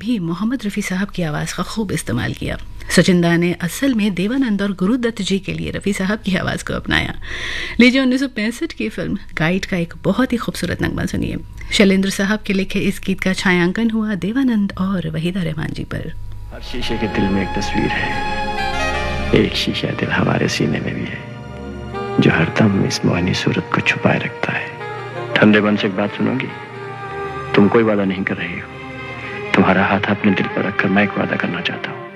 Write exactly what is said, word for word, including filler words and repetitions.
भी मोहम्मद रफ़ी साहब की आवाज़ का खूब इस्तेमाल किया। सचिन दा ने असल में देवानंद और गुरुदत्त जी के लिए रफ़ी साहब की आवाज़ को अपनाया। लीजिए उन्नीस सौ पैंसठ की फिल्म गाइड का एक बहुत ही खूबसूरत नगमा सुनिए। शैलेंद्र साहब के लिखे इस गीत का छायांकन हुआ देवानंद और वहीदा रहमान जी पर। हर शीशे के दिल में एक तस्वीर है, एक शीशा दिल हमारे सीने में भी है, जो हरदम इस मोहनी सूरत को छुपाए रखता है। ठंडे मन से एक बात सुनोगी? तुम कोई वादा नहीं कर रही हो। तुम्हारा हाथ अपने दिल पर रखकर मैं एक वादा करना चाहता हूँ।